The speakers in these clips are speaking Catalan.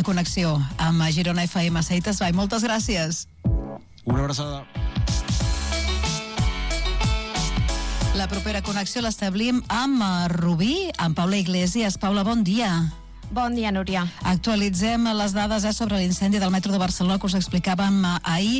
connexió amb Girona FM. Seites Vai, moltes gràcies. Una abraçada. La propera connexió l'establim amb Rubí, amb Paula Iglesias. Paula, bon dia. Bon dia, Núria. Actualitzem les dades sobre l'incendi del metro de Barcelona que us explicàvem ahir.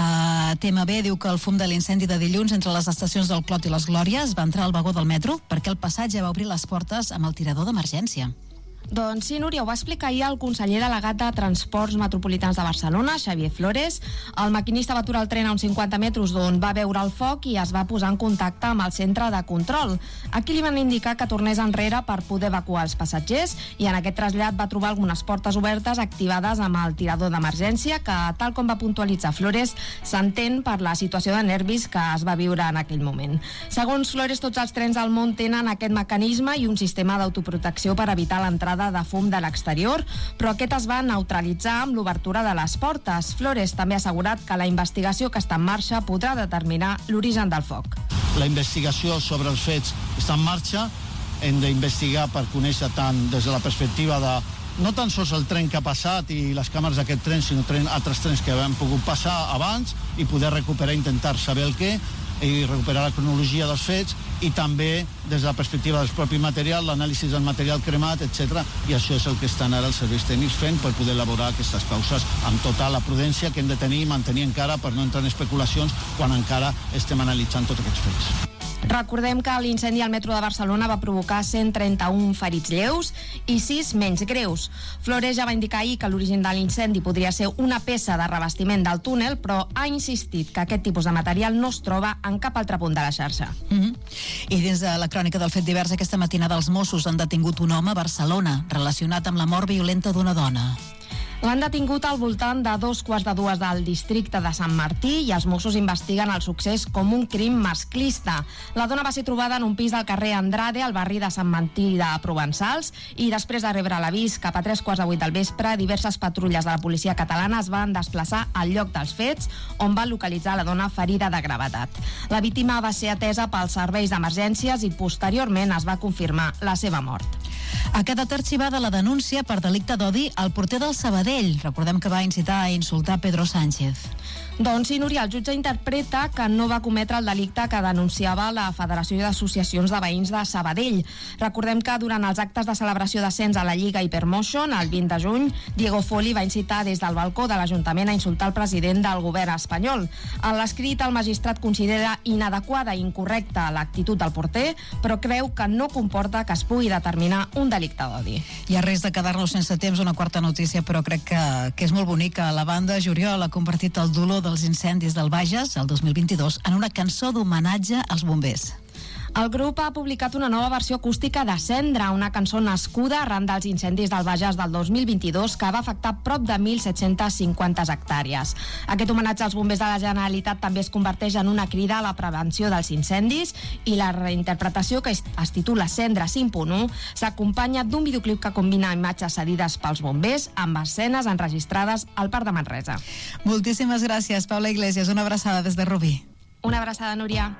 TMB diu que el fum de l'incendi de dilluns entre les estacions del Clot i les Glòries va entrar al vagó del metro perquè el passatge va obrir les portes amb el tirador d'emergència. Doncs sí, Núria, ho va explicar ahir el conseller delegat de Transports Metropolitans de Barcelona, Xavier Flores. El maquinista va aturar el tren a uns 50 metres d'on va veure el foc i es va posar en contacte amb el centre de control. Aquí li van indicar que tornés enrere per poder evacuar els passatgers i en aquest trasllat va trobar algunes portes obertes activades amb el tirador d'emergència que, tal com va puntualitzar Flores, s'entén per la situació de nervis que es va viure en aquell moment. Segons Flores, tots els trens del món tenen aquest mecanisme i un sistema d'autoprotecció per evitar l'entrada de fum de l'exterior, però aquest es va neutralitzar amb l'obertura de les portes. Flores també ha assegurat que la investigació que està en marxa podrà determinar l'origen del foc. La investigació sobre els fets està en marxa. Hem d'investigar per conèixer tant des de la perspectiva de no tan sols el tren que ha passat i les càmeres d'aquest tren, sinó altres trens que han pogut passar abans i poder recuperar, intentar saber el què i recuperar la cronologia dels fets i també des de la perspectiva del propi material, l'anàlisi del material cremat, etc. I això és el que estan ara els serveis tècnics fent per poder elaborar aquestes causes amb tota la prudència que hem de tenir i mantenir encara per no entrar en especulacions quan encara estem analitzant tots aquests fets. Recordem que l'incendi al metro de Barcelona va provocar 131 ferits lleus i 6 menys greus. Flores ja va indicar ahir que l'origen de l'incendi podria ser una peça de revestiment del túnel, però ha insistit que aquest tipus de material no es troba en cap altre punt de la xarxa. I dins de la crònica del fet divers, aquesta matinada els Mossos han detingut un home a Barcelona relacionat amb la mort violenta d'una dona. L'han detingut al voltant de 2:15 del districte de Sant Martí i els Mossos investiguen el succés com un crim masclista. La dona va ser trobada en un pis del carrer Andrade, al barri de Sant Martí de Provençals, i després de rebre l'avís cap a 7:45 del vespre, diverses patrulles de la policia catalana es van desplaçar al lloc dels fets, on van localitzar la dona ferida de gravetat. La víctima va ser atesa pels serveis d'emergències i posteriorment es va confirmar la seva mort. Ha quedat arxivada la denúncia per delicte d'odi al porter del Sabadell. Recordem que va incitar a insultar Pedro Sánchez. Doncs sí, Núria, el jutge interpreta que no va cometre el delicte que denunciava la Federació d'Associacions de Veïns de Sabadell. Recordem que durant els actes de celebració d'ascens a la Lliga Hypermotion, el 20 de juny, Diego Foli va incitar des del balcó de l'Ajuntament a insultar el president del govern espanyol. En l'escrit, el magistrat considera inadequada i incorrecta l'actitud del porter, però creu que no comporta que es pugui determinar un delicte d'odi. Hi ha risc de quedar-nos sense temps, una quarta notícia, però crec que és molt bonica. La banda Joriol ha convertit el dolor dels incendis del Bages, el 2022, en una cançó d'homenatge als bombers. El grup ha publicat una nova versió acústica de Cendra, una cançó nascuda arran dels incendis del Bages del 2022 que va afectar prop de 1.750 hectàrees. Aquest homenatge als bombers de la Generalitat també es converteix en una crida a la prevenció dels incendis i la reinterpretació, que es titula Cendra 5.1, s'acompanya d'un videoclip que combina imatges cedides pels bombers amb escenes enregistrades al Parc de Manresa. Moltíssimes gràcies, Paula Iglesias. Una abraçada des de Rubí. Una abraçada, Núria.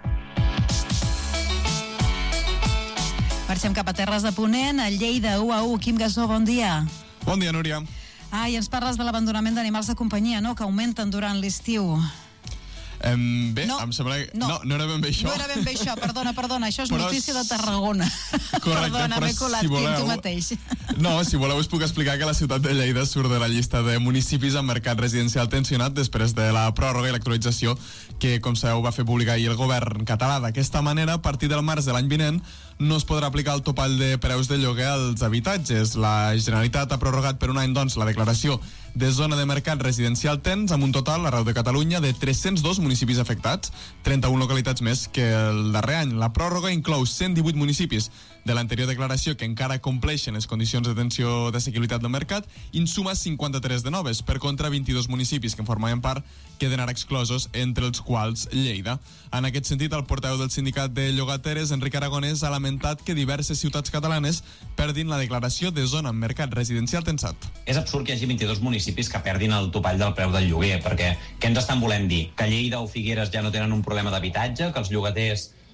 Marxem cap a Terres de Ponent, a Lleida, 1-1. Quim Gasó, bon dia. Bon dia, Núria. I ens parles de l'abandonament d'animals de companyia, no?, que augmenten durant l'estiu. Bé, no, em sembla que... No era ben bé això. No era ben bé això, perdona. Això és notícia de Tarragona. Correcte, perdona, m'he colat, si voleu, tu mateix. No, si voleu us puc explicar que la ciutat de Lleida surt de la llista de municipis amb mercat residencial tensionat després de la pròrroga i l'actualització que, com sabeu, va fer publicar ahir el govern català. D'aquesta manera, a partir del març de l'any vinent, no es podrà aplicar el topall de preus de lloguer als habitatges. La Generalitat ha prorrogat per un any, doncs, la declaració de zona de mercat residencial tens, amb un total arreu de Catalunya de 302 municipis afectats, 31 localitats més que el darrer any. La pròrroga inclou 118 municipis de l'anterior declaració que encara compleixen les condicions d'atenció d'assequibilitat del mercat i en suma 53 de noves. Per contra, 22 municipis que en formaven part queden ara exclosos, entre els quals Lleida. En aquest sentit, el portaveu del sindicat de llogateres, Enric Aragonès, ha lamentat que diverses ciutats catalanes perdin la declaració de zona en mercat residencial tensat. És absurd que hi hagi 22 municipis que perdin el topall del preu del lloguer, perquè què ens estan volent dir? Que Lleida o Figueres ja no tenen un problema d'habitatge, que els llogaters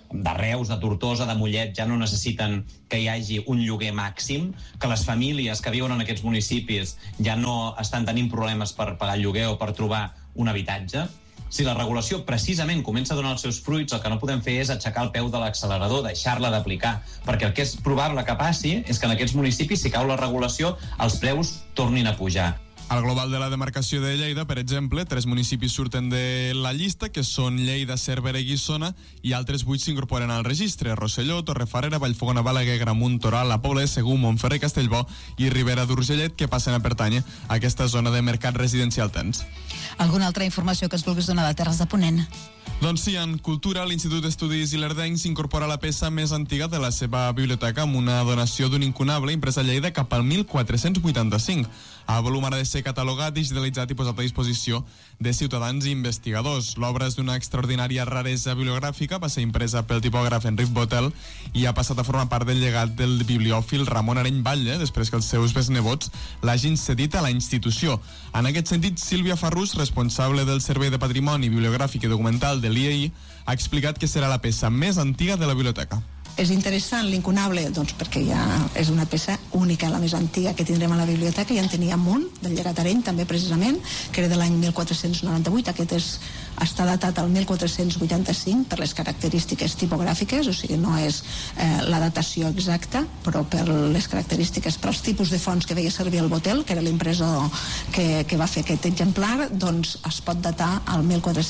de Reus, de Tortosa, de Mollet, ja no necessiten que hi hagi un lloguer màxim, que les famílies que viuen en aquests municipis ja no estan tenint problemes per pagar el lloguer o per trobar un habitatge. Si la regulació precisament comença a donar els seus fruits, el que no podem fer és aixecar el peu de l'accelerador, deixar-la d'aplicar, perquè el que és probable que passi és que en aquests municipis, si cau la regulació, els preus tornin a pujar. Al global de la demarcació de Lleida, per exemple, 3 municipis surten de la llista, que són Lleida, Cervera i Guissona, i altres 8 s'incorporen al registre: Rosselló, Torrefarrera, Vallfogona, Balaguer, Gramunt, Toral, La Pobla de Segur, Montferrer, Castellbò i Ribera d'Urgellet, que passen a pertànyer a aquesta zona de mercat residencial tens. Alguna altra informació que ens vulguis donar de Terres de Ponent? Doncs sí, en Cultura, l'Institut d'Estudis Ilerdencs s'incorpora la peça més antiga de la seva biblioteca amb una donació d'un incunable impresa a Lleida cap al 1485. El volum ha de ser catalogat, digitalitzat i posat a disposició de ciutadans i investigadors. L'obra és d'una extraordinària raresa bibliogràfica, va ser impresa pel tipògraf Enric Botel i ha passat a formar part del llegat del bibliòfil Ramon Areny Batlle, després que els seus besnebots l'hagin cedit a la institució. En aquest sentit, Sílvia Farrús, responsable del Servei de Patrimoni Bibliogràfic i Documental de l'IEI, ha explicat que serà la peça més antiga de la biblioteca. És interessant l'incunable, doncs perquè ja és una peça única, la més antiga que tindrem a la biblioteca. Ja en teníem un, del llegat Areny, també precisament, que era de l'any 1498. Aquest està datat al 1485 per les característiques tipogràfiques, o sigui, no és la datació exacta, però per les característiques, per als tipus de fonts que veia servir el Botel, que era l'impressor que va fer aquest exemplar, doncs es pot datar al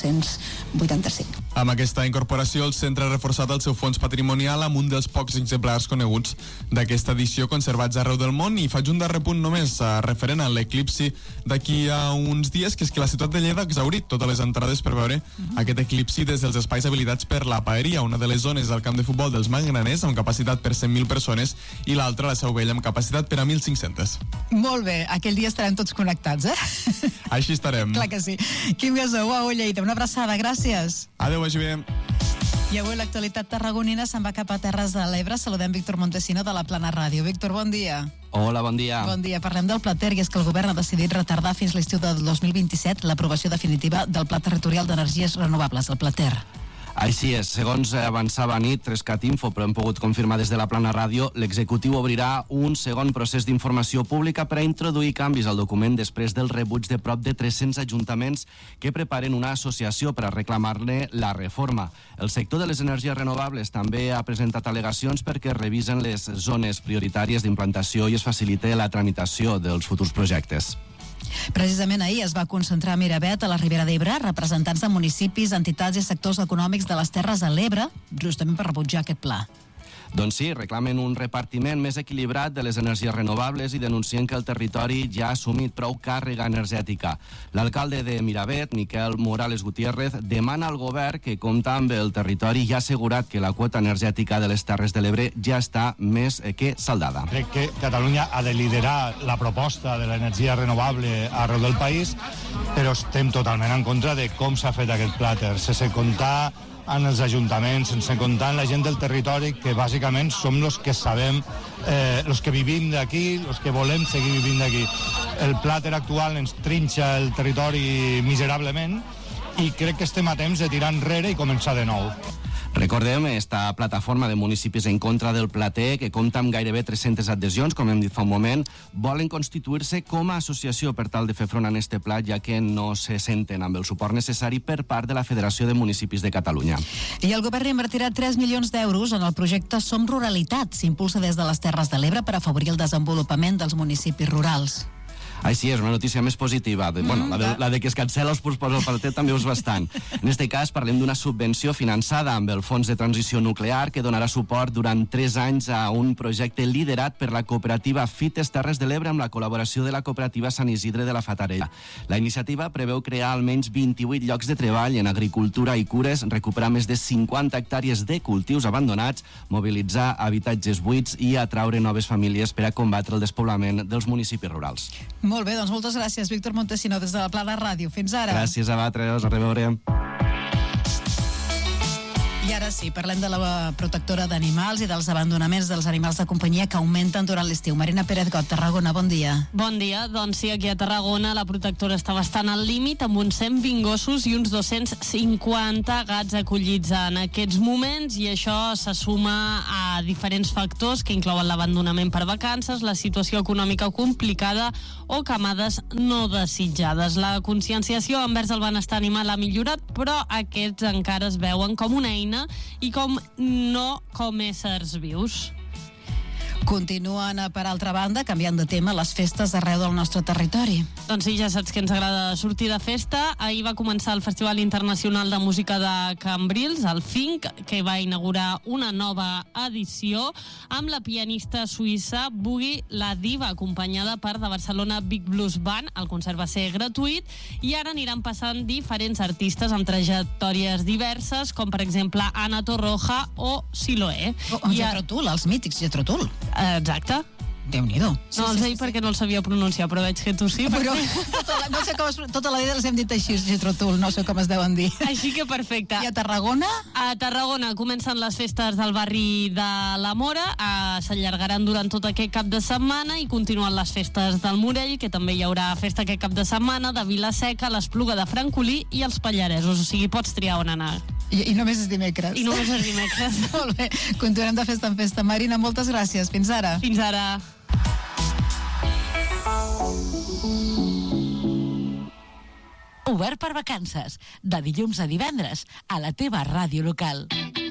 1485. Amb aquesta incorporació, el centre ha reforçat el seu fons patrimonial amb un dels pocs exemplars coneguts d'aquesta edició conservats arreu del món. I faig un darrer punt només referent a l'eclipsi d'aquí a uns dies, que és que la ciutat de Lleida ha exhaurit totes les entrades per veure aquest eclipsi des dels espais habilitats per la Paeria, una de les zones del camp de futbol dels Magraners amb capacitat per 100.000 persones i l'altra, la Seu Vella, amb capacitat per a 1.500. Molt bé, aquell dia estarem tots connectats, Així estarem. Clar que sí. Quim Gasó, UAO Lleida, una abraçada, gràcies. Adéu, vagi bé. I avui l'actualitat tarragonina se'n va cap a Terres de l'Ebre. Saludem Víctor Montesino de la Plana Ràdio. Víctor, bon dia. Hola, bon dia. Bon dia. Parlem del Plater, i és que el govern ha decidit retardar fins l'estiu del 2027 l'aprovació definitiva del Pla Territorial d'Energies Renovables, el Plater. Així és, segons avançava a nit Trescat Info, però hem pogut confirmar des de la Plana Ràdio, l'executiu obrirà un segon procés d'informació pública per a introduir canvis al document després del rebuig de prop de 300 ajuntaments que preparen una associació per a reclamar-ne la reforma. El sector de les energies renovables també ha presentat al·legacions perquè revisen les zones prioritàries d'implantació i es facilite la tramitació dels futurs projectes. Precisament ahir es va concentrar a Miravet, a la Ribera d'Ebre, representants de municipis, entitats i sectors econòmics de les Terres de l'Ebre, justament per rebutjar aquest pla. Doncs sí, reclamen un repartiment més equilibrat de les energies renovables i denuncien que el territori ja ha assumit prou càrrega energètica. L'alcalde de Miravet, Miquel Morales Gutiérrez, demana al govern que compta amb el territori i ha assegurat que la quota energètica de les Terres de l'Ebre ja està més que saldada. Crec que Catalunya ha de liderar la proposta de l'energia renovable arreu del país, però estem totalment en contra de com s'ha fet aquest plàter, sense comptar en els ajuntaments, sense comptar en la gent del territori, que bàsicament som els que sabem, els que vivim d'aquí, els que volem seguir vivint d'aquí. El plàter actual ens trinxa el territori miserablement i crec que estem a temps de tirar enrere i començar de nou. Recordem esta plataforma de municipis en contra del Plater, que compta amb gairebé 300 adhesions, com hem dit fa un moment, volen constituir-se com a associació per tal de fer front a aquest pla, ja que no se senten amb el suport necessari per part de la Federació de Municipis de Catalunya. I el govern invertirà 3 milions d'euros en el projecte Som Ruralitat. S'impulsa des de les Terres de l'Ebre per afavorir el desenvolupament dels municipis rurals. Així és, una notícia més positiva. La de que es cancela els punts pel Plater també és bastant. En aquest cas parlem d'una subvenció finançada amb el Fons de Transició Nuclear que donarà suport durant 3 anys a un projecte liderat per la cooperativa Fites Terres de l'Ebre amb la col·laboració de la cooperativa Sant Isidre de la Fatarella. La iniciativa preveu crear almenys 28 llocs de treball en agricultura i cures, recuperar més de 50 hectàrees de cultius abandonats, mobilitzar habitatges buits i atraure noves famílies per a combatre el despoblament dels municipis rurals. Molt bé, doncs moltes gràcies, Víctor Montesino, des de la Plana Ràdio. Fins ara. Gràcies a vosaltres, a reveure. I ara sí, parlem de la protectora d'animals i dels abandonaments dels animals de companyia que augmenten durant l'estiu. Marina Pérez Got, Tarragona, bon dia. Bon dia. Doncs sí, aquí a Tarragona la protectora està bastant al límit, amb uns 120 gossos i uns 250 gats acollits en aquests moments, i això se suma a diferents factors que inclouen l'abandonament per vacances, la situació econòmica complicada o camades no desitjades. La conscienciació envers el benestar animal ha millorat, però aquests encara es veuen com una eina i no com éssers vius. Continuen, per altra banda, canviant de tema, les festes arreu del nostre territori. Doncs sí, ja saps que ens agrada sortir de festa. Ahir va començar el Festival Internacional de Música de Cambrils, el FINC, que va inaugurar una nova edició amb la pianista suïssa Boogie La Diva, acompanyada per de Barcelona Big Blues Band. El concert va ser gratuït i ara aniran passant diferents artistes amb trajectòries diverses, com per exemple Ana Torroja o Siloé. O Jethro Tull, els mítics Jethro Tull. Exacte. Déu-n'hi-do. No els deia perquè no els sabia pronunciar, però veig que tu sí. Però no sé com tota la vida els hem dit així, Jethro Tull, no sé com es deuen dir. Així que perfecte. I a Tarragona? A Tarragona comencen les festes del barri de la Mora, s'allargaran durant tot aquest cap de setmana i continuen les festes del Morell, que també hi haurà festa aquest cap de setmana, de Vila-seca, l'Espluga de Francolí i els Pallaresos, o sigui, pots triar on anar. I només és dimecres. I només és dimecres. Molt bé, continuem de festa en festa. Marina, moltes gràcies. Fins ara. Fins ara. Obert per vacances, de dilluns a divendres, a la teva ràdio local.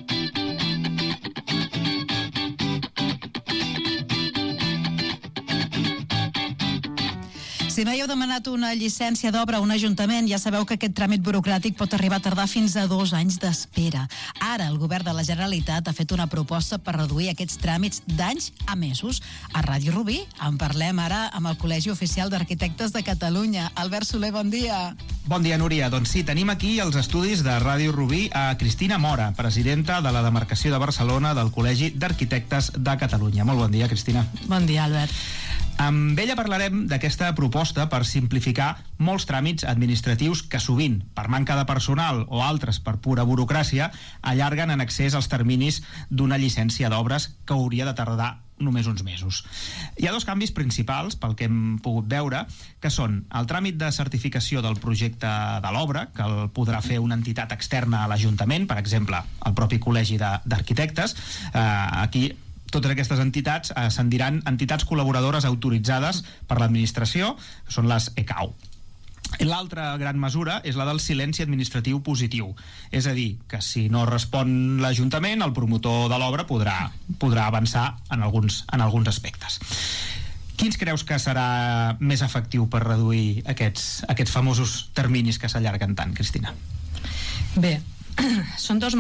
Si mai heu demanat una llicència d'obra a un ajuntament, ja sabeu que aquest tràmit burocràtic pot arribar a tardar fins a 2 anys d'espera. Ara, el govern de la Generalitat ha fet una proposta per reduir aquests tràmits d'anys a mesos. A Ràdio Rubí en parlem ara amb el Col·legi Oficial d'Arquitectes de Catalunya. Albert Soler, bon dia. Bon dia, Núria. Doncs sí, tenim aquí els estudis de Ràdio Rubí a Cristina Mora, presidenta de la demarcació de Barcelona del Col·legi d'Arquitectes de Catalunya. Molt bon dia, Cristina. Bon dia, Albert. Amb ella parlarem d'aquesta proposta per simplificar molts tràmits administratius que sovint, per manca de personal o altres per pura burocràcia, allarguen en excés els terminis d'una llicència d'obres que hauria de tardar només uns mesos. Hi ha 2 canvis principals, pel que hem pogut veure, que són el tràmit de certificació del projecte de l'obra, que el podrà fer una entitat externa a l'Ajuntament, per exemple, el propi Col·legi d'Arquitectes. Aquí totes aquestes entitats se'n diran entitats col·laboradores autoritzades per l'administració, que són les ECAU. L'altra gran mesura és la del silenci administratiu positiu, és a dir, que si no respon l'Ajuntament, el promotor de l'obra podrà avançar en alguns aspectes. Quins creus que serà més efectiu per reduir aquests famosos terminis que s'allarguen tant, Cristina? Bé, són dues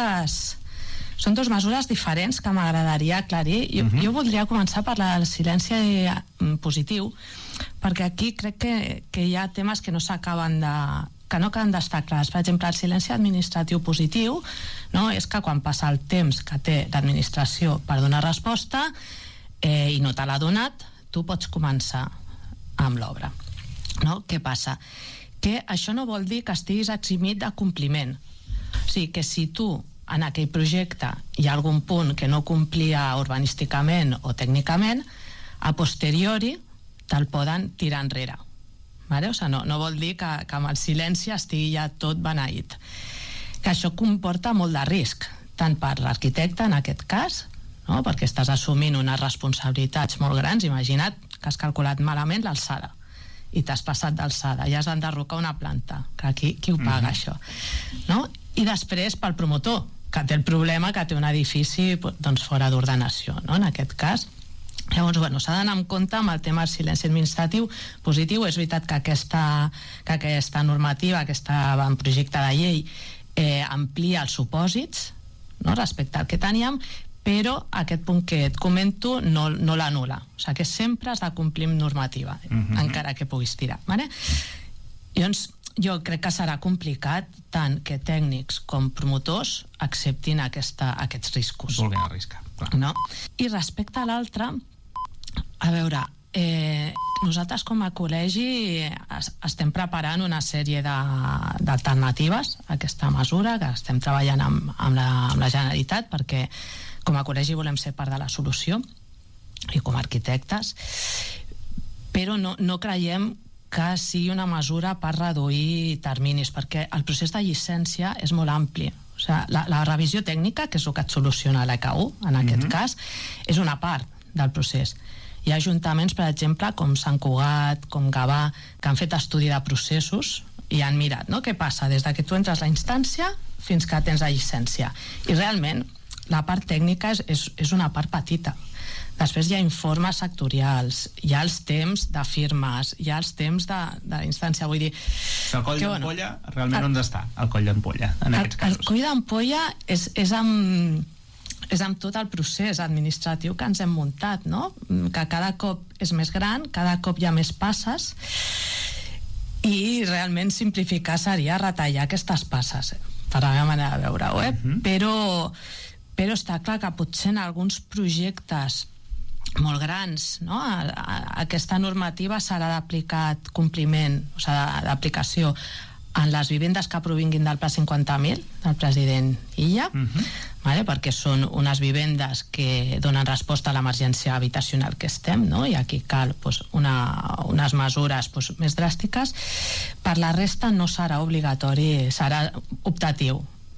mesures diferents que m'agradaria aclarir. Jo voldria començar per el silenci positiu, perquè aquí crec que hi ha temes que no acaben d'estar clars. Per exemple, el silenci administratiu positiu, no, és que quan passa el temps que té l'administració per donar resposta i no te l'ha donat, tu pots començar amb l'obra. No? Què passa? Que això no vol dir que estiguis eximit de compliment. O sigui, que si tu en aquell projecte hi ha algun punt que no complia urbanísticament o tècnicament, a posteriori te'l poden tirar enrere. Vale? O sigui, no vol dir que amb el silenci estigui ja tot beneït. Que això comporta molt de risc, tant per l'arquitecte en aquest cas, no? Perquè estàs assumint unes responsabilitats molt grans. Imagina't que has calculat malament l'alçada i t'has passat d'alçada i has d'enderrocar una planta, que qui ho paga això, no? I després pel promotor, que té el problema que té un edifici doncs, fora d'ordenació, no? En aquest cas. Llavors, s'ha d'anar en compte amb el tema del silenci administratiu positiu. És veritat que aquesta normativa, aquest projecte de llei amplia els supòsits, no? Respecte al que teníem, però aquest punt que et comento no l'anul·la. O sigui que sempre has de complir amb normativa, encara que puguis tirar. Vale? Llavors, jo crec que serà complicat tant que tècnics com promotors acceptin aquests riscos. Vulguin arriscar. No? I respecte a l'altre, a veure, nosaltres com a col·legi estem preparant una sèrie d'alternatives a aquesta mesura, que estem treballant amb la Generalitat, perquè com a col·legi volem ser part de la solució i com a arquitectes, però no creiem que sigui una mesura per reduir terminis, perquè el procés de llicència és molt ampli. O sigui, la revisió tècnica, que és el que et soluciona l'EK1, en aquest cas, és una part del procés. Hi ha ajuntaments, per exemple, com Sant Cugat, com Gavà, que han fet estudi de processos i han mirat, no?, què passa des que tu entres a la instància fins que tens la llicència. I realment, la part tècnica és una part petita. Després hi ha informes sectorials, hi ha els temps de firmes, hi ha els temps de la instància, vull dir... El coll d'ampolla, realment on està el coll d'ampolla, en aquests casos? El coll d'ampolla és amb tot el procés administratiu que ens hem muntat, no? Que cada cop és més gran, cada cop hi ha més passes, i realment simplificar seria retallar aquestes passes, per la meva manera de veure-ho, però està clar que potser en alguns projectes molt grans, no? Aquesta normativa serà d'aplicat compliment, o sigui, d'aplicació en les vivendes que provinguin del Pla 50.000 del president Illa, vale? Perquè són unes vivendes que donen resposta a l'emergència habitacional que estem, no? I aquí cal unes mesures més dràstiques. Per la resta no serà obligatori, serà optatiu.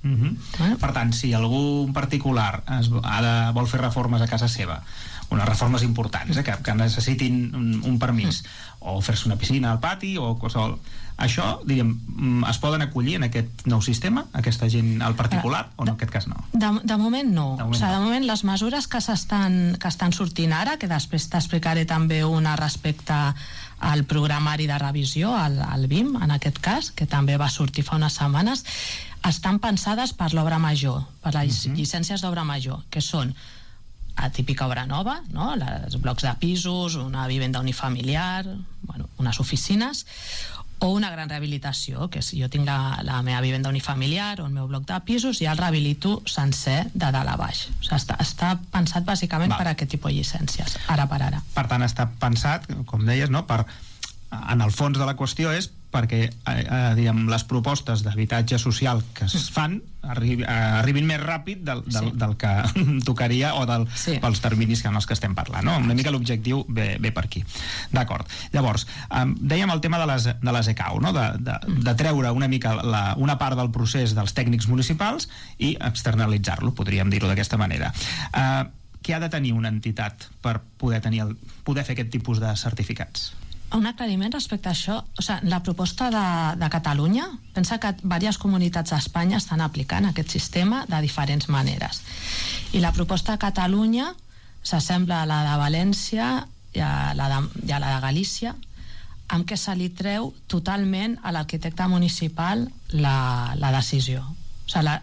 Per tant, si algú en particular vol fer reformes a casa seva, unes reformes importants, que necessitin un permís, o fer-se una piscina al pati o qualsevol, això, diríem, es poden acollir en aquest nou sistema, aquesta gent al particular, o en aquest cas no? De moment no. De moment les mesures que estan sortint ara, que després t'explicaré també una respecte al programari de revisió, al BIM, en aquest cas, que també va sortir fa unes setmanes, estan pensades per l'obra major, per les llicències d'obra major, que són a típica obra nova, no? Els blocs de pisos, una vivenda unifamiliar, unes oficines, o una gran rehabilitació, que si jo tinc la meva vivenda unifamiliar o el meu bloc de pisos, ja el rehabilito sencer de dalt a baix. O sigui, està pensat bàsicament per a aquest tipus de llicències, ara per ara. Per tant, està pensat, com deies, no? En el fons de la qüestió és perquè les propostes d'habitatge social que es fan arribin més ràpid del que tocaria o pels terminis en els que estem parlant, no? Una mica l'objectiu ve per aquí. D'acord. Llavors, dèiem el tema de les ECAU, no? De treure una mica una part del procés dels tècnics municipals i externalitzar-lo, podríem dir-ho d'aquesta manera. Què ha de tenir una entitat per poder fer aquest tipus de certificats? Un aclariment respecte a això, la proposta de Catalunya, pensa que diverses comunitats d'Espanya estan aplicant aquest sistema de diferents maneres. I la proposta de Catalunya s'assembla a la de València i a la de Galícia, amb què se li treu totalment a l'arquitecte municipal la decisió. O sigui,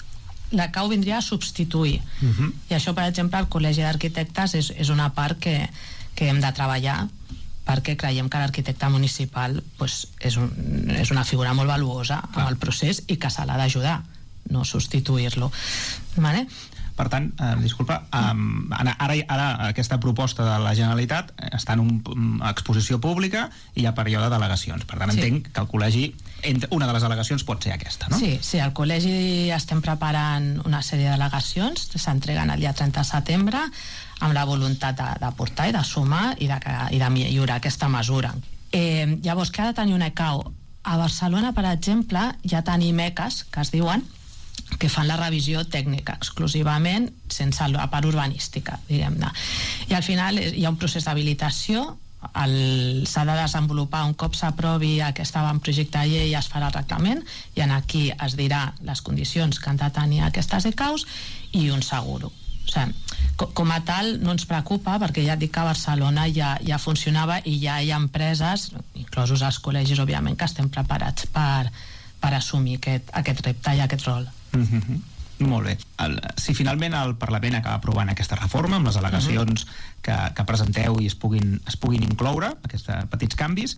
la CAU vindria a substituir. I això, per exemple, el Col·legi d'Arquitectes és una part que hem de treballar, perquè creiem que l'arquitecte municipal és una figura molt valuosa en el procés i que se l'ha d'ajudar, no substituir-lo. Per tant, disculpa, ara aquesta proposta de la Generalitat està en una exposició pública i hi ha període d'al·legacions. Per tant, entenc que el col·legi, una de les al·legacions pot ser aquesta, no? Sí, al col·legi estem preparant una sèrie d'al·legacions, s'entreguen el dia 30 de setembre, amb la voluntat d'aportar i de sumar i de millorar aquesta mesura. Llavors, què ha de tenir una ECAU? A Barcelona, per exemple, ja tenim ECAs, que es diuen, que fan la revisió tècnica exclusivament, sense la part urbanística, diguem-ne. I al final hi ha un procés d'habilitació, s'ha de desenvolupar un cop s'aprovi aquest avantprojecte de llei i es farà el reglament, i aquí es dirà les condicions que han de tenir aquestes ECAUs i un seguro. O sigui, com a tal no ens preocupa, perquè ja et dic que a Barcelona ja funcionava i ja hi ha empreses, inclosos els col·legis, òbviament, que estem preparats per assumir aquest repte i aquest rol. Molt bé. Si finalment el Parlament acaba aprovant aquesta reforma amb les al·legacions que presenteu i es puguin incloure aquests petits canvis,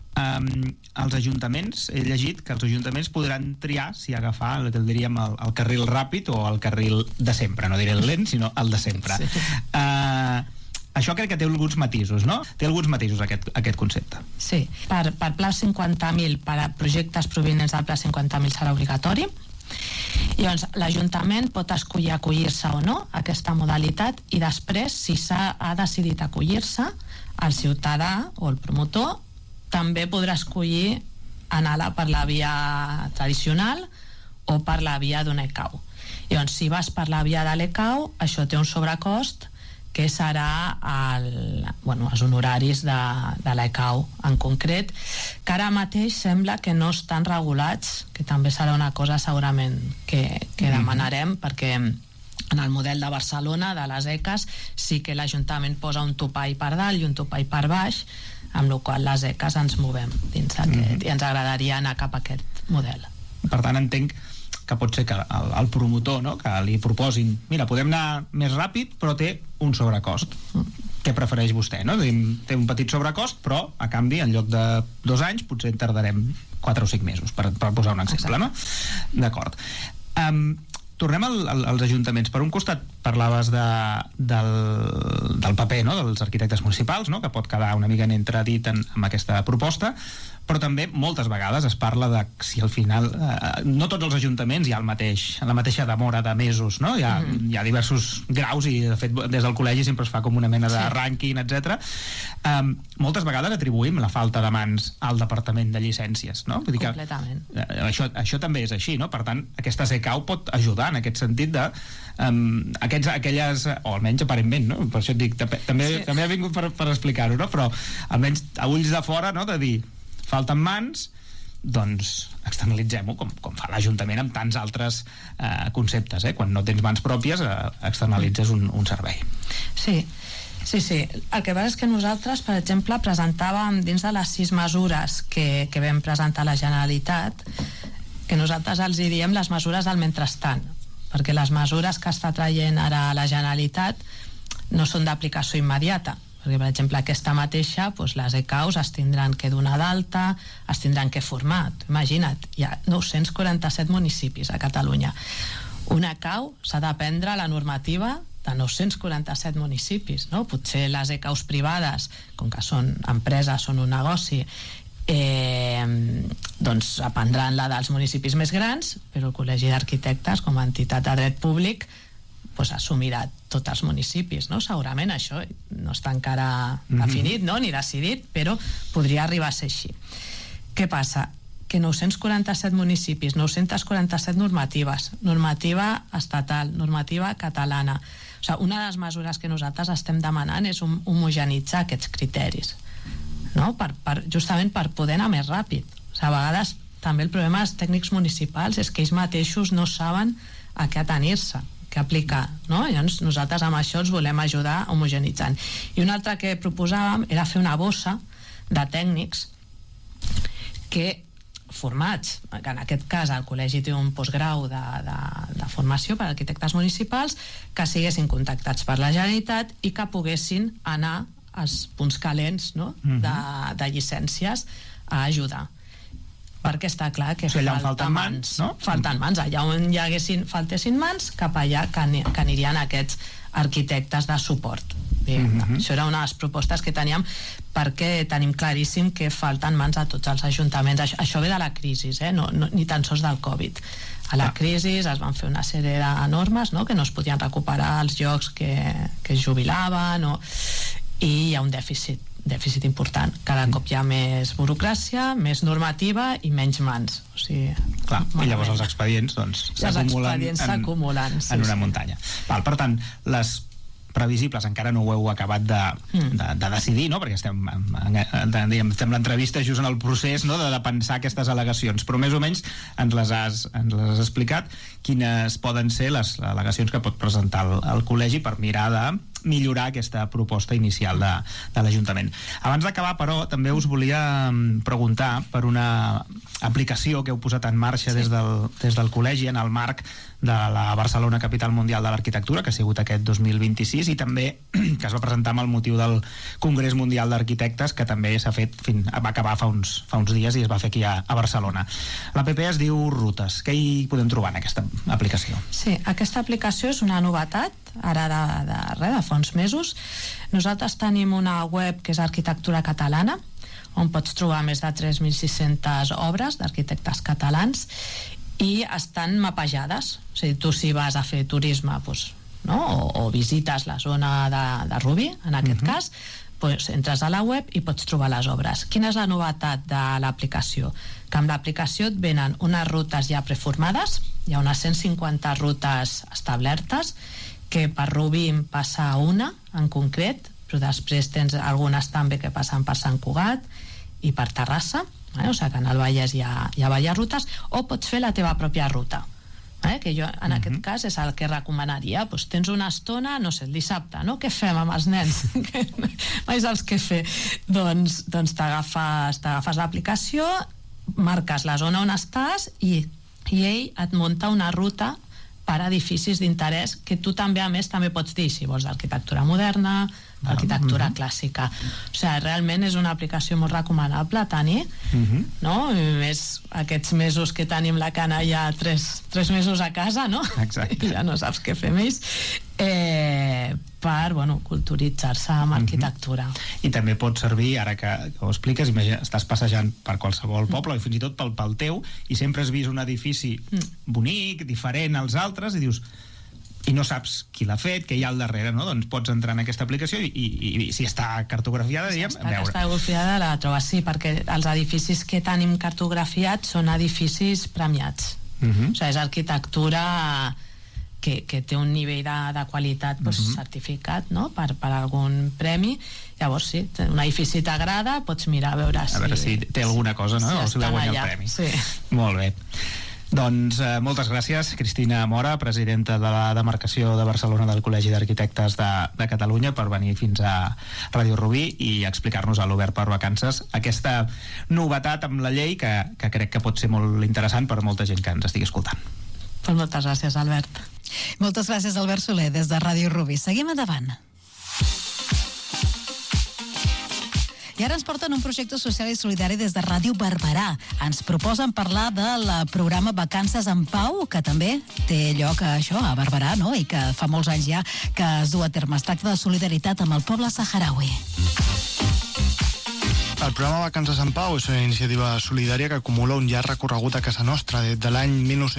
els ajuntaments, he llegit que els ajuntaments podran triar si agafar, diríem, el carril ràpid o el carril de sempre, no diré el lent, sinó el de sempre. Això crec que té alguns matisos, no? Té alguns matisos aquest concepte. Sí, per Pla 50.000, per a projectes provinents del Pla 50.000 serà obligatori. Llavors, l'Ajuntament pot escollir acollir-se o no a aquesta modalitat i després, si ha decidit acollir-se, el ciutadà o el promotor també podrà escollir anar per la via tradicional o per la via d'un ECAU. Llavors, si vas per la via de l'ECAU, això té un sobrecost que serà els honoraris de l'ECAU en concret, que ara mateix sembla que no estan regulats, que també serà una cosa segurament que demanarem, perquè en el model de Barcelona, de les ECAs, sí que l'Ajuntament posa un topall per dalt i un topall per baix, amb la qual les ECAs ens movem dins d'aquest, i ens agradaria anar cap a aquest model. Per tant, entenc que pot ser que el promotor, no?, que li proposin, mira, podem anar més ràpid, però té un sobrecost. Què prefereix vostè, no? Té un petit sobrecost, però a canvi, en lloc de 2 anys, potser tardarem 4 o 5 mesos, per posar un exemple, no? D'acord. Tornem als ajuntaments. Per un costat parlaves del paper, no?, dels arquitectes municipals, no?, que pot quedar una mica en entredit amb aquesta proposta, però també moltes vegades es parla de si al final no tots els ajuntaments hi ha la mateixa demora de mesos, no? Hi ha diversos graus i de fet des del col·legi sempre es fa com una mena de rànquing, etc. Moltes vegades atribuïm la falta de mans al Departament de Llicències, no? Vull dir que completament. Això també és així, no? Per tant, aquesta ECAU pot ajudar en aquest sentit de aquelles, o almenys aparentment, no? Per això et dic, també ha vingut per explicar-ho, no? Però almenys a ulls de fora, no?, de dir falten mans, doncs externalitzem-ho, com fa l'Ajuntament amb tants altres conceptes, quan no tens mans pròpies externalitzes un servei. Sí. El que passa és que nosaltres, per exemple, presentàvem dins de les 6 mesures que vam presentar a la Generalitat, que nosaltres els hi diem les mesures del mentrestant, perquè les mesures que està traient ara la Generalitat no són d'aplicació immediata, perquè, per exemple, aquesta mateixa, les ECAUs es tindran que donar d'alta, es tindran que formar. Imagina't, hi ha 947 municipis a Catalunya. Una ECAU s'ha d'aprendre la normativa de 947 municipis, no? Potser les ECAUs privades, com que són empreses, són un negoci, doncs aprendran la dels municipis més grans, però el Col·legi d'Arquitectes, com a entitat de dret públic, assumirà tots els municipis, no? Segurament això no està encara definit, no?, ni decidit, però podria arribar a ser així. Què passa? Que 947 municipis, 947 normatives, normativa estatal, normativa catalana. O sigui, una de les mesures que nosaltres estem demanant és homogenitzar aquests criteris, no?, justament per poder anar més ràpid. O sigui, a vegades també el problema dels tècnics municipals és que ells mateixos no saben a què atenir-se, que aplicar, no? Llavors nosaltres amb això els volem ajudar homogenitzant. I una altra que proposàvem era fer una bossa de tècnics que formats, que en aquest cas el col·legi té un postgrau de formació per a arquitectes municipals, que siguessin contactats per la Generalitat i que poguessin anar als punts calents, no?, de llicències a ajudar, perquè està clar que falten mans, no? Falten mans, allà on faltessin mans, cap allà que anirien aquests arquitectes de suport. Això era una de les propostes que teníem, perquè tenim claríssim que falten mans a tots els ajuntaments. Això ve de la crisi, ni tan sols del Covid. A la crisi es van fer una sèrie de normes, no?, que no es podien recuperar els llocs que es jubilaven, i hi ha un dèficit important. Cada cop hi ha més burocràcia, més normativa i menys mans. O sigui, i llavors els expedients s'acumulen en una muntanya. Per tant, les previsibles encara no ho heu acabat de decidir, no?, perquè estem fem l'entrevista just en el procés, no?, de pensar aquestes al·legacions, però més o menys ens les has explicat quines poden ser les al·legacions que pot presentar el col·legi per mirar de millorar aquesta proposta inicial de l'Ajuntament. Abans d'acabar, però, també us volia preguntar per una aplicació que heu posat en marxa des del col·legi en el marc de la Barcelona Capital Mundial de l'Arquitectura, que ha sigut aquest 2026, i també que es va presentar amb el motiu del Congrés Mundial d'Arquitectes, que també va acabar fa uns dies i es va fer aquí a Barcelona. L'app es diu Rutes. Què hi podem trobar en aquesta aplicació? Sí, aquesta aplicació és una novetat ara de fa uns mesos. Nosaltres tenim una web que és Arquitectura Catalana, on pots trobar més de 3.600 obres d'arquitectes catalans i estan mapejades. O sigui, tu si vas a fer turisme o visites la zona de Rubí, en aquest cas, entres a la web i pots trobar les obres. Quina és la novetat de l'aplicació? Que amb l'aplicació et venen unes rutes ja preformades, hi ha unes 150 rutes establertes, que per Rubí en passa una en concret, però després tens algunes també que passen per Sant Cugat i per Terrassa, o sigui que en el Vallès hi ha diverses rutes, o pots fer la teva pròpia ruta, que jo en aquest cas és el que recomanaria. Tens una estona, no sé, el dissabte, no? Què fem amb els nens? Mai saps què fer. Doncs t'agafes l'aplicació, marques la zona on estàs i ell et munta una ruta per edificis d'interès que tu també, a més, també pots dir si vols d'arquitectura moderna, arquitectura clàssica. O sigui, realment és una aplicació molt recomanable a tenir, no? I més aquests mesos que tenim la canalla 3 mesos a casa, no? Exacte. I ja no saps què fer més, per culturitzar-se amb arquitectura. I també pot servir, ara que ho expliques, imagina, estàs passejant per qualsevol poble i fins i tot pel teu, i sempre has vist un edifici bonic, diferent als altres, i dius, i no saps qui l'ha fet, què hi ha al darrere, no? Doncs pots entrar en aquesta aplicació i si està cartografiada, diguem, veure. Si està cartografiada la trobes, sí, perquè els edificis que tenim cartografiats són edificis premiats. O sigui, és arquitectura que té un nivell de qualitat certificat, no?, per algun premi. Llavors, sí, un edifici t'agrada, pots mirar a veure si té alguna cosa, no?, o si va guanyar el premi. Sí. Molt bé. Doncs moltes gràcies, Cristina Mora, presidenta de la demarcació de Barcelona del Col·legi d'Arquitectes de Catalunya, per venir fins a Ràdio Rubí i explicar-nos a l'Obert per Vacances aquesta novetat amb la llei que crec que pot ser molt interessant per molta gent que ens estigui escoltant. Doncs moltes gràcies, Albert. Moltes gràcies, Albert Soler, des de Ràdio Rubí. Seguim endavant. I ara ens porten un projecte social i solidari des de Ràdio Barberà. Ens proposen parlar del programa Vacances en Pau, que també té lloc a Barberà, no?, i que fa molts anys ja que es du a terme. Es tracta de solidaritat amb el poble saharaui. El programa Vacances en Pau és una iniciativa solidària que acumula un llarg recorregut a casa nostra. Des de l'any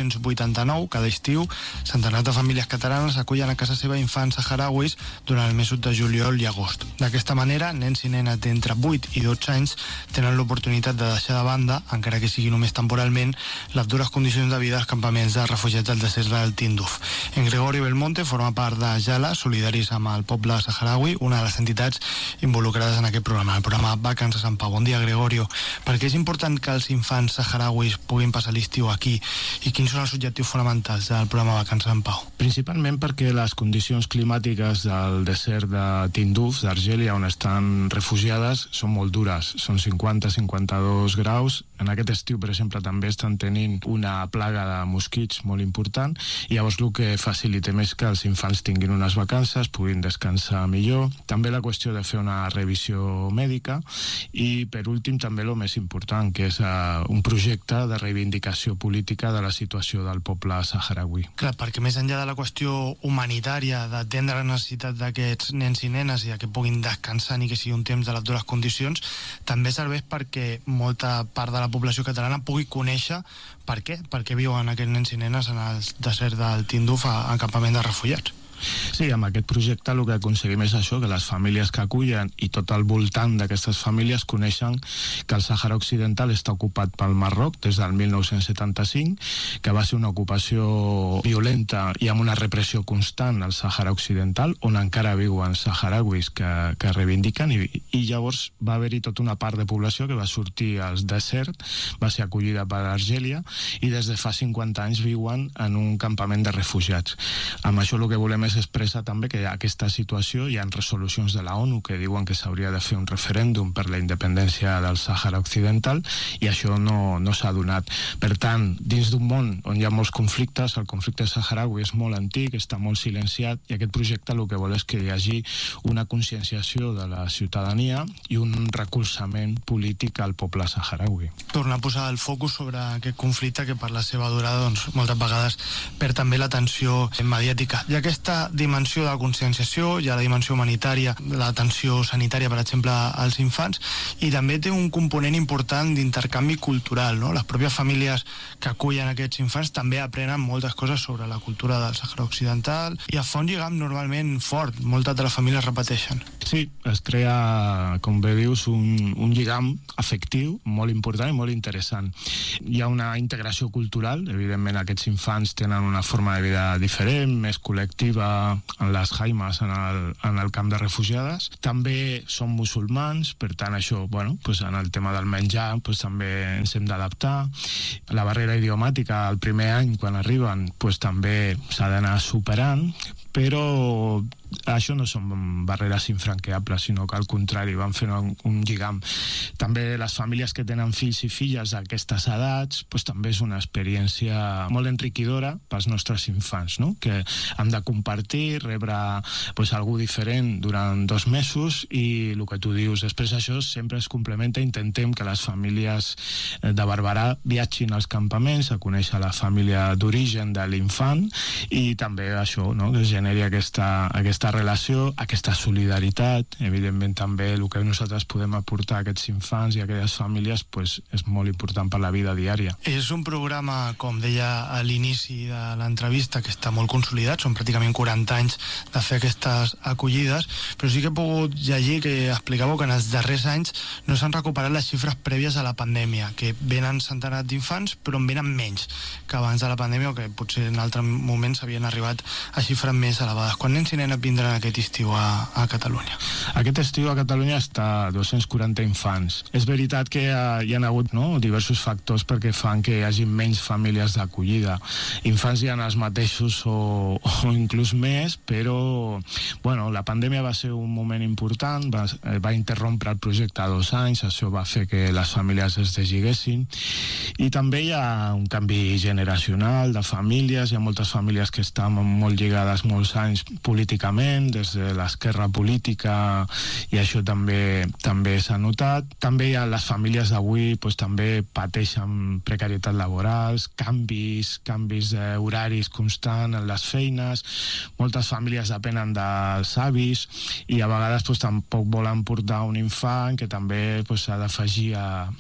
1989, cada estiu, centenars de famílies catalanes acullen a casa seva infants saharauis durant els mesos de juliol i agost. D'aquesta manera, nens i nenes d'entre 8 i 12 anys tenen l'oportunitat de deixar de banda, encara que sigui només temporalment, les dures condicions de vida als campaments de refugiats del desert del Tinduf. En Gregorio Belmonte forma part de Jala, solidaris amb el poble saharaui, una de les entitats involucrades en aquest programa, el programa Vacances en Pau. Bon dia, Gregorio. Per què és important que els infants saharauis puguin passar l'estiu aquí i quins són els objectius fonamentals del programa Vacances en Pau? Principalment perquè les condicions climàtiques del desert de Tinduf, d'Argèlia, on estan refugiades, són molt dures. Són 50-52 graus. En aquest estiu, per exemple, també estan tenint una plaga de mosquits molt important i llavors el que facilitem és que els infants tinguin unes vacances, puguin descansar millor. També la qüestió de fer una revisió mèdica i, per últim, també el més important, que és un projecte de reivindicació política de la situació del poble saharaui. Clar, perquè més enllà de la qüestió humanitària, d'atendre les necessitats d'aquests nens i nenes i que puguin descansar ni que sigui un temps de les dures condicions, també serveix perquè molta part de la població catalana pugui conèixer per què viuen aquests nens i nenes en el desert del Tinduf en campament de refugiats. Sí, amb aquest projecte el que aconseguim és això, que les famílies que acullen i tot al voltant d'aquestes famílies coneixen que el Sàhara Occidental està ocupat pel Marroc des del 1975, que va ser una ocupació violenta i amb una repressió constant al Sàhara Occidental, on encara viuen saharauis que reivindiquen i llavors va haver-hi tota una part de població que va sortir al desert, va ser acollida per Argèlia i des de fa 50 anys viuen en un campament de refugiats. Amb això el que volem és expressa també que aquesta situació hi ha resolucions de la ONU que diuen que s'hauria de fer un referèndum per la independència del Sàhara Occidental i això no s'ha donat. Per tant, dins d'un món on hi ha molts conflictes, el conflicte saharaui és molt antic, està molt silenciat i aquest projecte el que vol és que hi hagi una conscienciació de la ciutadania i un recolzament polític al poble saharaui. Tornar a posar el focus sobre aquest conflicte que per la seva durada moltes vegades perd també l'atenció mediàtica. I aquesta aquesta dimensió de conscienciació, hi ha la dimensió humanitària, l'atenció sanitària, per exemple, als infants, i també té un component important d'intercanvi cultural, no? Les pròpies famílies que acullen aquests infants també aprenen moltes coses sobre la cultura del Sàhara Occidental i es fa un lligam normalment fort, moltes de les famílies repeteixen. Sí, es crea, com bé dius, un lligam afectiu molt important i molt interessant. Hi ha una integració cultural, evidentment aquests infants tenen una forma de vida diferent, més col·lectiva en les haimes, en el camp de refugiades. També són musulmans, per tant això, bueno, pues en el tema del menjar pues també ens hem d'adaptar. La barrera idiomàtica el primer any quan arriben pues també s'ha d'anar superant, però això no són barreres infranqueables, sinó que al contrari, van fent un lligam. També les famílies que tenen fills i filles a aquestes edats, pues, també és una experiència molt enriquidora pels nostres infants, no? Que han de compartir, rebre pues, algú diferent durant 2 mesos i el que tu dius, després això sempre es complementa, intentem que les famílies de Barberà viatgin als campaments a conèixer la família d'origen de l'infant i també això, no? Que es generi aquesta relació, aquesta solidaritat. Evidentment també el que nosaltres podem aportar a aquests infants i a aquelles famílies pues, és molt important per la vida diària. És un programa, com deia a l'inici de l'entrevista, que està molt consolidat, són pràcticament 40 anys de fer aquestes acollides, però sí que he pogut llegir que explicàveu que en els darrers anys no s'han recuperat les xifres prèvies a la pandèmia, que venen centenars d'infants però en venen menys que abans de la pandèmia o que potser en altres moments havien arribat a xifres més elevades. Quan nens i nenes vindran aquest estiu a Catalunya? Aquest estiu a Catalunya està 240 infants. És veritat que hi ha hagut diversos factors perquè fan que hi hagi menys famílies d'acollida. Infants hi ha els mateixos o inclús més, però bueno, la pandèmia va ser un moment important, va interrompre el projecte a 2 anys, això va fer que les famílies es deslligessin i també hi ha un canvi generacional de famílies, hi ha moltes famílies que estan molt lligades molts anys políticament, des de l'esquerra política, i això també s'ha notat. També hi ha les famílies d'avui pues, també pateixen precarietat laborals, canvis d'horaris constant en les feines, moltes famílies depenen dels avis i a vegades pues, tampoc volen portar un infant que també pues, s'ha d'afegir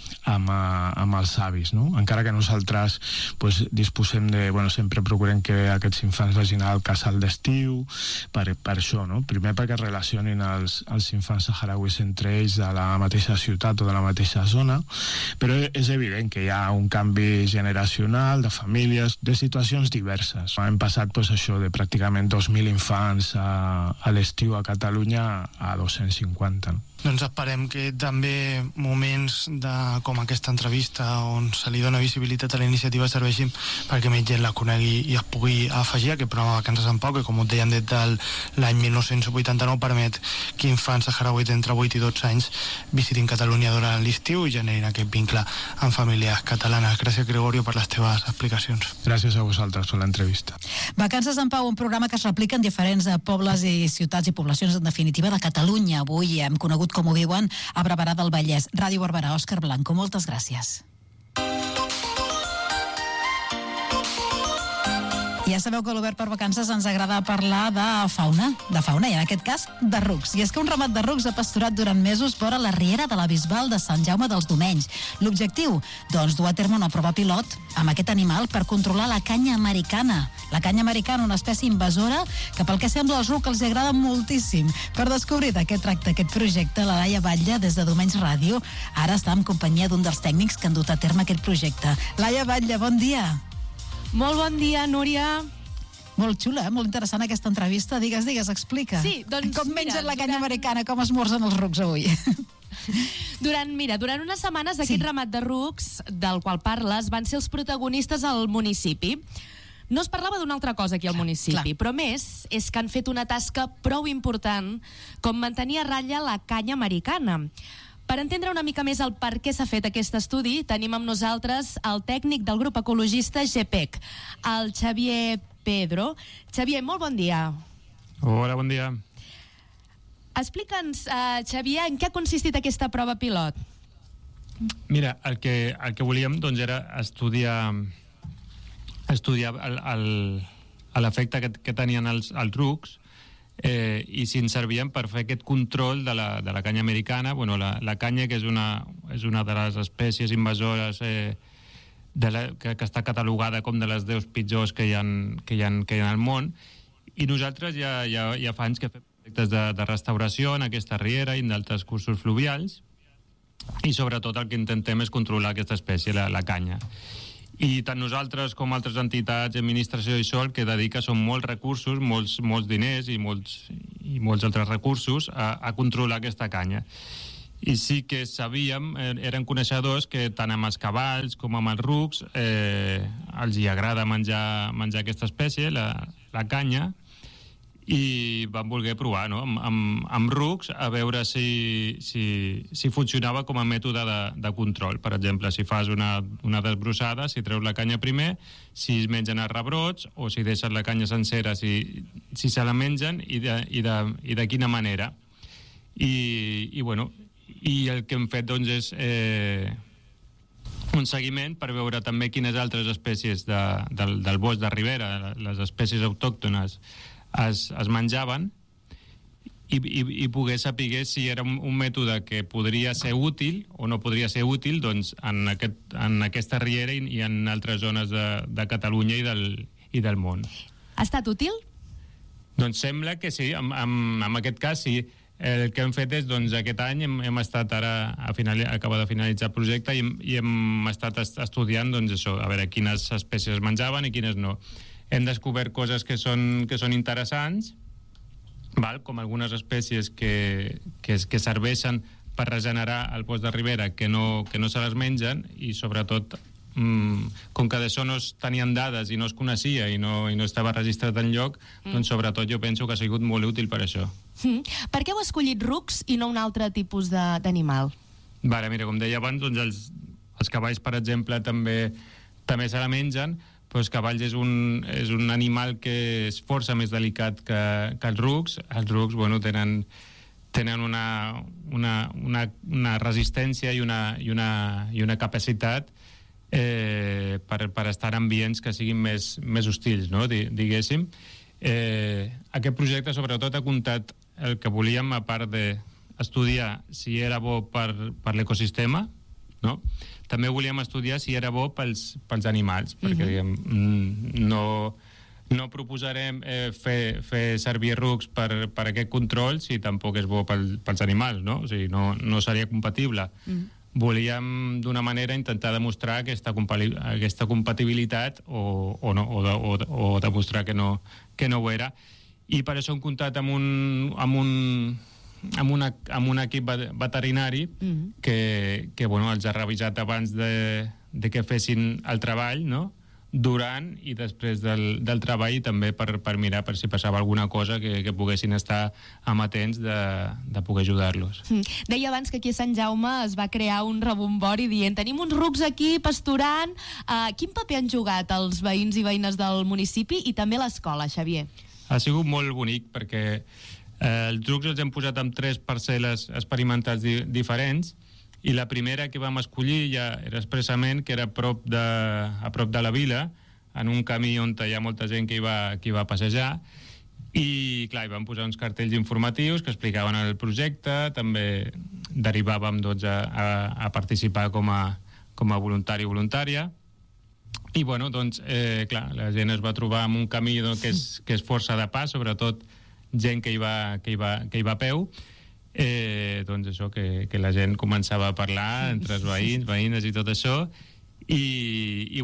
amb els avis, no? Encara que nosaltres pues, disposem de, sempre procurem que aquests infants vagin al casal d'estiu, per això, no? Primer perquè relacionin els infants saharauis entre ells de la mateixa ciutat o de la mateixa zona, però és evident que hi ha un canvi generacional de famílies, de situacions diverses. Hem passat pues, això de pràcticament 2.000 infants a l'estiu a Catalunya a 250. No? Doncs esperem que també moments com aquesta entrevista on se li dona visibilitat a la iniciativa serveixin perquè més gent la conegui i es pugui afegir a aquest programa Vacances en Pau, que com us deien des de l'any 1989 permet que infants saharauis d'entre 8 i 12 anys visitin Catalunya durant l'estiu i generin aquest vincle amb famílies catalanes. Gràcies, Gregorio, per les teves explicacions. Gràcies a vosaltres per l'entrevista. Vacances en Pau, un programa que es replica en diferents pobles i ciutats i poblacions, en definitiva, de Catalunya. Avui hem conegut com ho viuen a Barberà del Vallès. Ràdio Barberà, Òscar Blanco, moltes gràcies. Ja sabeu que a l'Obert per Vacances ens agrada parlar de fauna, i en aquest cas de rucs. I és que un ramat de rucs ha pasturat durant mesos vora la riera de la Bisbal de Sant Jaume dels Domenys. L'objectiu? Doncs dur a terme una prova pilot amb aquest animal per controlar la canya americana. La canya americana, una espècie invasora que pel que sembla als rucs els agrada moltíssim. Per descobrir de què tracta aquest projecte, la Laia Batlle, des de Domenys Ràdio, ara està en companyia d'un dels tècnics que han dut a terme aquest projecte. Laia Batlle, bon dia. Molt bon dia, Núria. Molt xula, molt interessant aquesta entrevista. Digues, explica. Sí, doncs com mengen la canya americana, com esmorzen els rucs avui? Durant unes setmanes aquest ramat de rucs del qual parles van ser els protagonistes al municipi. No es parlava d'una altra cosa aquí al municipi, però més és que han fet una tasca prou important com mantenir a ratlla la canya americana. Per entendre una mica més el per què s'ha fet aquest estudi, tenim amb nosaltres el tècnic del grup ecologista GPEC, el Xavier Pedro. Xavier, molt bon dia. Hola, bon dia. Explica'ns, Xavier, en què ha consistit aquesta prova pilot? Mira, el que volíem doncs, era estudiar l'efecte que tenien els rucs, i si ens servien per fer aquest control de la canya americana. Bueno, la canya, que és una de les espècies invasores que està catalogada com de les 10 pitjors que hi ha al món, i nosaltres ja fa anys que fem projectes de restauració en aquesta riera i en d'altres cursos fluvials, i sobretot el que intentem és controlar aquesta espècie, la canya. I tant nosaltres com altres entitats, administració i sol, que dedica són molts recursos, molts diners i molts altres recursos a controlar aquesta canya. I sí que sabíem, eren coneixedors, que tant amb els cavalls com amb els rucs els hi agrada menjar aquesta espècie, la canya, i vam voler provar, no? amb rucs, a veure si funcionava com a mètode de control. Per exemple, si fas una desbrossada, si treus la canya primer, si es mengen els rebrots, o si deixes la canya sencera, si se la mengen i de quina manera. I el que hem fet, doncs, és un seguiment per veure també quines altres espècies del bosc de ribera, les espècies autòctones, es menjaven, i poder saber si era un mètode que podria ser útil o no podria ser útil, doncs, en aquesta riera i en altres zones de Catalunya i del món. Ha estat útil? Doncs sembla que sí, en aquest cas sí. El que hem fet és, doncs, aquest any hem estat acaba de finalitzar el projecte i hem estat estudiant, doncs, això, a veure quines espècies es menjaven i quines no. Hem descobert coses que són interessants, com algunes espècies que serveixen per regenerar el bosc de ribera, que no se les mengen, i sobretot, com que d'això no es tenien dades i no es coneixia i no estava registrat enlloc, doncs sobretot jo penso que ha sigut molt útil per això. Per què heu escollit rucs i no un altre tipus d'animal? Mira, com deia abans, doncs els cavalls, per exemple, també se la mengen, però els cavalls és un animal que és força més delicat que els rucs. Els rucs, tenen una resistència i una capacitat per estar en ambients que siguin més hostils, no? Diguéssim. Aquest projecte sobretot ha comptat el que volíem, a part d'estudiar si era bo per l'ecosistema, no? També volíem estudiar si era bo pels animals, perquè no proposarem fer servir rucs per aquest control si tampoc és bo pels animals, no? O sigui, no seria compatible. Volíem d'una manera intentar demostrar aquesta compatibilitat o demostrar que no ho era, i per això hem comptat amb un equip veterinari que els ha revisat abans de que fessin el treball, no? Durant i després del treball, i també per mirar per si passava alguna cosa que poguessin estar amatents de poder ajudar-los. Deia abans que aquí a Sant Jaume es va crear un rebombori dient tenim uns rucs aquí pasturant. Quin paper han jugat els veïns i veïnes del municipi i també l'escola, Xavier? Ha sigut molt bonic perquè els rucs els hem posat en 3 parcel·les experimentals diferents, i la primera que vam escollir ja era expressament que era a prop de la vila, en un camí on hi ha molta gent que hi va passejar, i clar, hi vam posar uns cartells informatius que explicaven el projecte. També derivàvem a participar com a voluntari o voluntària, i clar, la gent es va trobar en un camí que és força de pas, sobretot gent que hi va a peu. Doncs això, que la gent començava a parlar entre els veïnes i tot això, i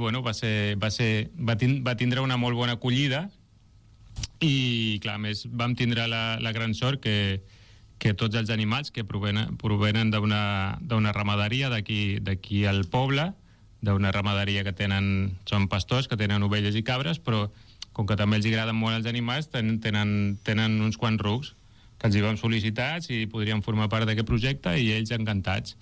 va tindre una molt bona acollida, i clar, a més vam tindre la gran sort que tots els animals que provenen d'una ramaderia d'aquí al poble, d'una ramaderia que són pastors, que tenen ovelles i cabres, però com que també els agraden molt els animals, tenen uns quants rucs que els hi vam sol·licitar si podrien formar part d'aquest projecte, i ells encantats.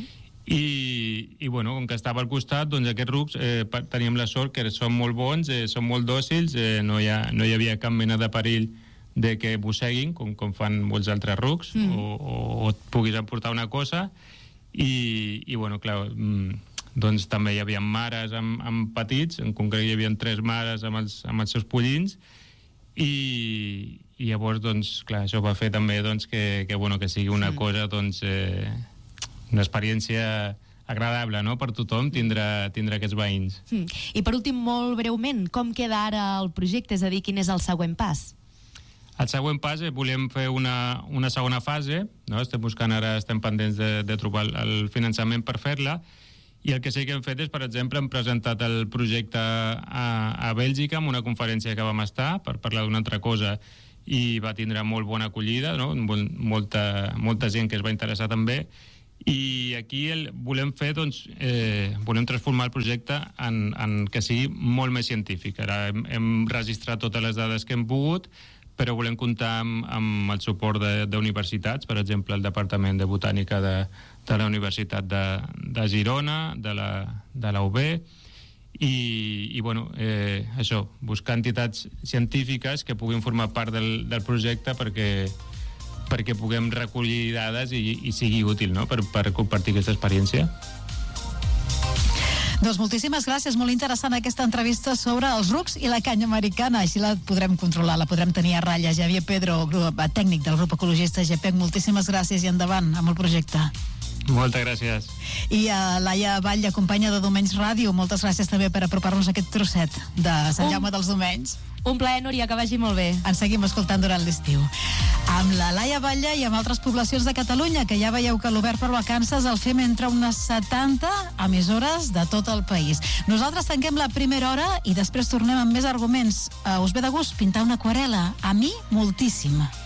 I com que estava al costat, doncs aquests rucs teníem la sort que són molt bons, són molt dòcils, no hi havia cap mena de perill de que mosseguin, com fan molts altres rucs, o et puguis emportar una cosa. I clar, doncs també hi havia mares amb petits, en concret hi havia 3 mares amb els seus pollins, i llavors, doncs, clar, això va fer també doncs, que sigui una cosa, doncs, una experiència agradable, no?, per tothom tindre aquests veïns. I per últim, molt breument, com queda ara el projecte? És a dir, quin és el següent pas? El següent pas, volem fer una segona fase, no? Estem pendents de trobar el finançament per fer-la, i el que sí que hem fet és, per exemple, hem presentat el projecte a Bèlgica en una conferència que vam estar per parlar d'una altra cosa i va tindre molt bona acollida, no? Molta gent que es va interessar també, i aquí volem fer, doncs, volem transformar el projecte en que sigui molt més científic. Ara hem registrat totes les dades que hem pogut, però volem comptar amb el suport d'universitats, per exemple, el Departament de Botànica de la Universitat de Girona, de la UB, i això, buscar entitats científiques que puguin formar part del projecte perquè puguem recollir dades i sigui útil, no?, per compartir aquesta experiència. Doncs moltíssimes gràcies, molt interessant aquesta entrevista sobre els rucs i la canya americana, així la podrem controlar, la podrem tenir a ratlla. Xavier Pedro, tècnic del grup ecologista GPEC, moltíssimes gràcies i endavant amb el projecte. Moltes gràcies. I a Laia Batlle, companya de Domenys Ràdio, moltes gràcies també per apropar-nos a aquest trosset de Sant Jaume dels Domenys. Un plaer, Núria, que vagi molt bé. Ens seguim escoltant durant l'estiu. Amb la Laia Batlle i amb altres poblacions de Catalunya, que ja veieu que l'Obert per Vacances el fem entre unes 70 emissores de tot el país. Nosaltres tanquem la primera hora i després tornem amb més arguments. Us ve de gust pintar una aquarel·la? A mi, moltíssim.